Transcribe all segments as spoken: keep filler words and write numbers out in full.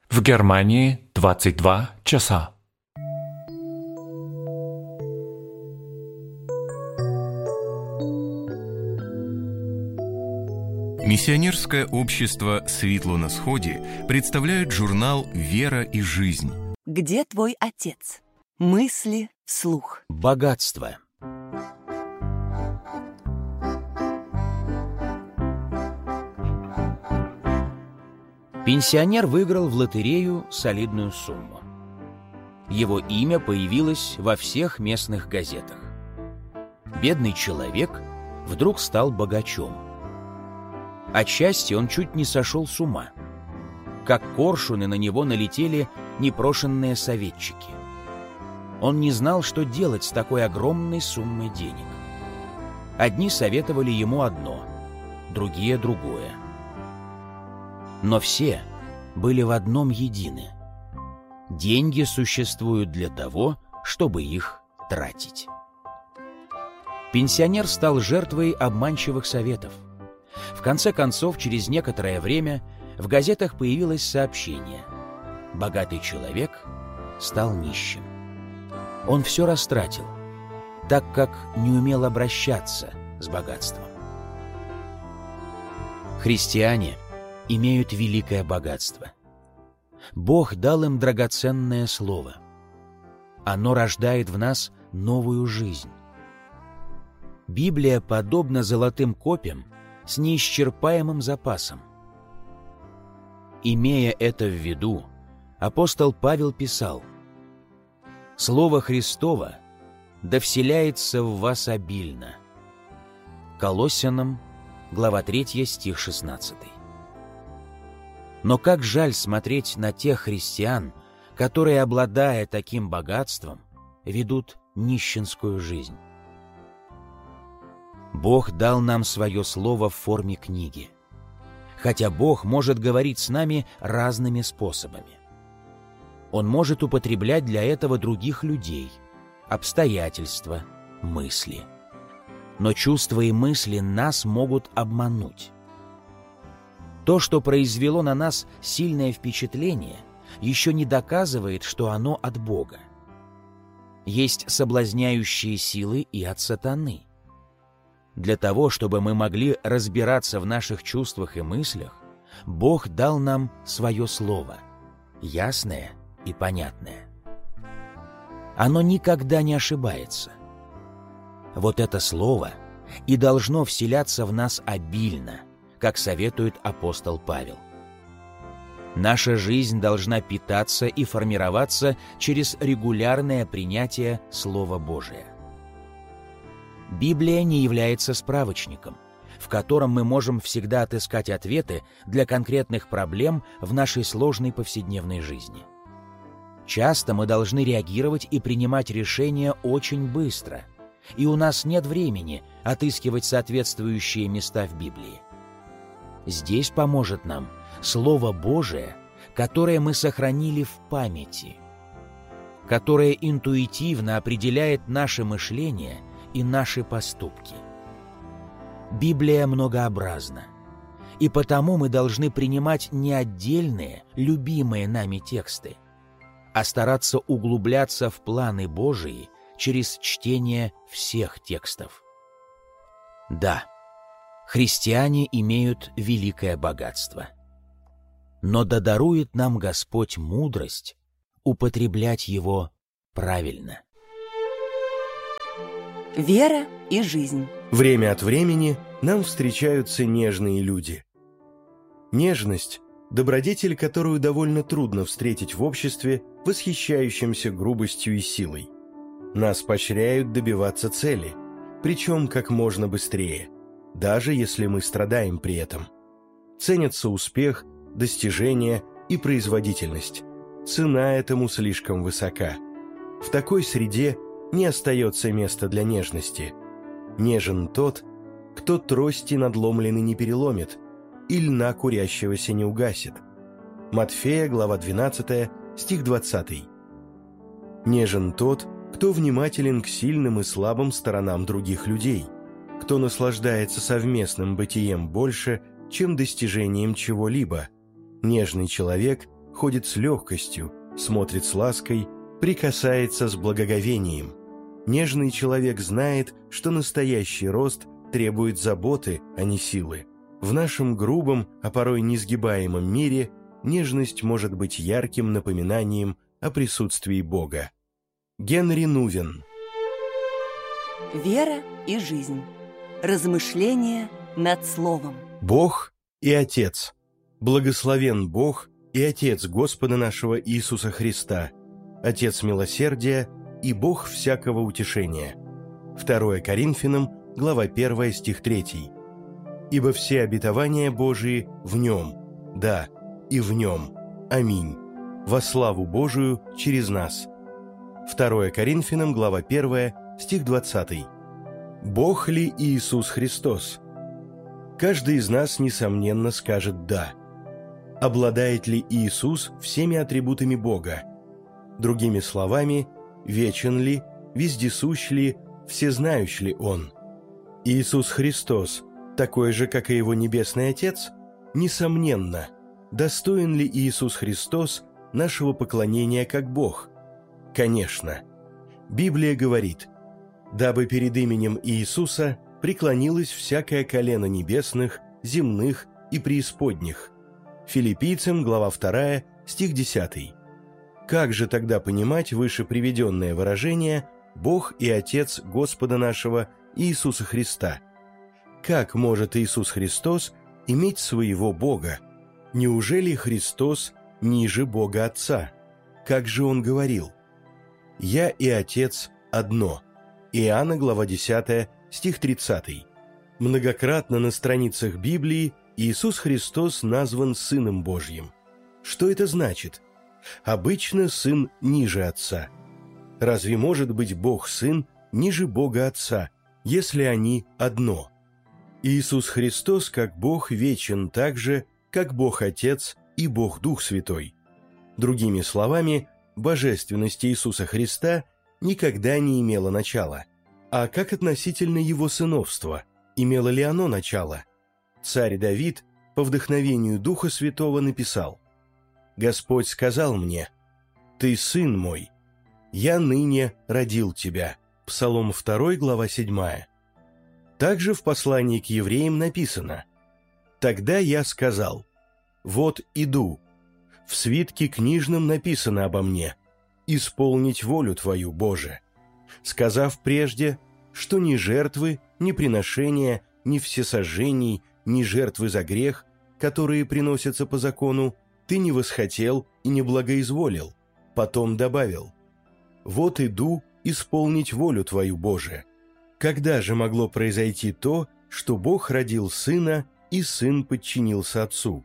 В Германии двадцать два часа. Миссионерское общество «Светло на сходе» представляет журнал «Вера и жизнь». Где твой отец? Мысли вслух. Богатство. Пенсионер выиграл в лотерею солидную сумму. Его имя появилось во всех местных газетах. Бедный человек вдруг стал богачом. От счастья он чуть не сошел с ума. Как коршуны на него налетели непрошенные советчики. Он не знал, что делать с такой огромной суммой денег. Одни советовали ему одно, другие — другое. Но все были в одном едины. Деньги существуют для того, чтобы их тратить. Пенсионер стал жертвой обманчивых советов. В конце концов, через некоторое время в газетах появилось сообщение: богатый человек стал нищим. Он все растратил, так как не умел обращаться с богатством. Христиане имеют великое богатство. Бог дал им драгоценное слово. Оно рождает в нас новую жизнь. Библия подобна золотым копьям с неисчерпаемым запасом. Имея это в виду, апостол Павел писал: «Слово Христово да вселяется в вас обильно». Колоссянам, глава третья, стих шестнадцатый. Но как жаль смотреть на тех христиан, которые, обладая таким богатством, ведут нищенскую жизнь. Бог дал нам свое слово в форме книги, хотя Бог может говорить с нами разными способами. Он может употреблять для этого других людей, обстоятельства, мысли. Но чувства и мысли нас могут обмануть. То, что произвело на нас сильное впечатление, еще не доказывает, что оно от Бога. Есть соблазняющие силы и от сатаны. Для того, чтобы мы могли разбираться в наших чувствах и мыслях, Бог дал нам свое слово, ясное и понятное. Оно никогда не ошибается. Вот это слово и должно вселяться в нас обильно, как советует апостол Павел. Наша жизнь должна питаться и формироваться через регулярное принятие Слова Божия. Библия не является справочником, в котором мы можем всегда отыскать ответы для конкретных проблем в нашей сложной повседневной жизни. Часто мы должны реагировать и принимать решения очень быстро, и у нас нет времени отыскивать соответствующие места в Библии. Здесь поможет нам Слово Божие, которое мы сохранили в памяти, которое интуитивно определяет наше мышление и наши поступки. Библия многообразна, и потому мы должны принимать не отдельные, любимые нами тексты, а стараться углубляться в планы Божии через чтение всех текстов. Да, христиане имеют великое богатство. Но да дарует нам Господь мудрость употреблять его правильно. Вера и жизнь. Время от времени нам встречаются нежные люди. Нежность – добродетель, которую довольно трудно встретить в обществе, восхищающемся грубостью и силой. Нас поощряют добиваться цели, причем как можно быстрее, даже если мы страдаем при этом. Ценятся успех, достижения и производительность. Цена этому слишком высока. В такой среде не остается места для нежности. Нежен тот, кто трости надломленный не переломит, и льна курящегося не угасит. Матфея, глава двенадцатая, стих двадцатый. Нежен тот, кто внимателен к сильным и слабым сторонам других людей, кто наслаждается совместным бытием больше, чем достижением чего-либо. Нежный человек ходит с легкостью, смотрит с лаской, прикасается с благоговением. Нежный человек знает, что настоящий рост требует заботы, а не силы. В нашем грубом, а порой несгибаемом мире нежность может быть ярким напоминанием о присутствии Бога. Генри Нувен. Вера и жизнь. Размышления над словом. Бог и Отец. Благословен Бог и Отец Господа нашего Иисуса Христа, Отец милосердия и Бог всякого утешения. Второе Коринфянам, глава первая, стих третий. Ибо все обетования Божии в Нем, да, и в Нем. Аминь. Во славу Божию через нас. Второе Коринфянам, глава первая, стих двадцатый. Бог ли Иисус Христос? Каждый из нас, несомненно, скажет «да». Обладает ли Иисус всеми атрибутами Бога? Другими словами, вечен ли, вездесущ ли, всезнающ ли Он? Иисус Христос такой же, как и Его Небесный Отец? Несомненно. Достоин ли Иисус Христос нашего поклонения как Бог? Конечно. Библия говорит: «Дабы перед именем Иисуса преклонилось всякое колено небесных, земных и преисподних». Филиппийцам, глава вторая, стих десятый. Как же тогда понимать выше приведенное выражение «Бог и Отец Господа нашего Иисуса Христа»? Как может Иисус Христос иметь своего Бога? Неужели Христос ниже Бога Отца? Как же Он говорил? «Я и Отец одно». Иоанна, глава десятая, стих тридцатый. Многократно на страницах Библии Иисус Христос назван Сыном Божьим. Что это значит? Обычно Сын ниже Отца. Разве может быть Бог-Сын ниже Бога Отца, если они одно? Иисус Христос как Бог вечен так же, как Бог Отец и Бог Дух Святой. Другими словами, божественность Иисуса Христа никогда не имела начала. А как относительно Его сыновства? Имело ли оно начало? Царь Давид по вдохновению Духа Святого написал: «Господь сказал мне: Ты сын мой, я ныне родил тебя». Псалом два, глава седьмая. Также в послании к евреям написано: «Тогда я сказал: вот иду, в свитке книжном написано обо мне, исполнить волю Твою, Боже, сказав прежде, что ни жертвы, ни приношения, ни всесожжений, ни жертвы за грех, которые приносятся по закону, Ты не восхотел и не благоизволил». Потом добавил: «Вот иду исполнить волю Твою, Боже». Когда же могло произойти то, что Бог родил Сына, и Сын подчинился Отцу?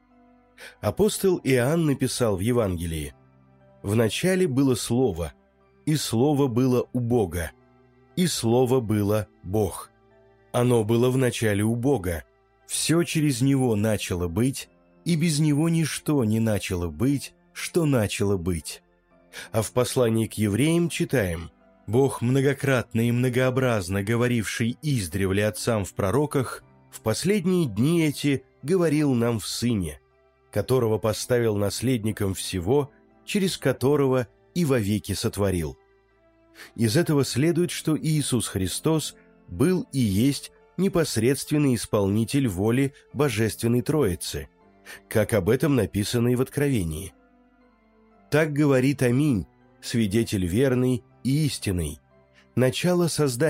Апостол Иоанн написал в Евангелии: «Вначале было Слово, и Слово было у Бога, и Слово было Бог. Оно было вначале у Бога. Все через Него начало быть, и без Него ничто не начало быть, что начало быть». А в послании к евреям читаем: «Бог, многократно и многообразно говоривший издревле отцам в пророках, в последние дни эти говорил нам в Сыне, которого поставил наследником всего, через которого и вовеки сотворил». Из этого следует, что Иисус Христос был и есть непосредственный исполнитель воли Божественной Троицы, как об этом написано и в Откровении. Так говорит Аминь, свидетель верный и истинный, начало создания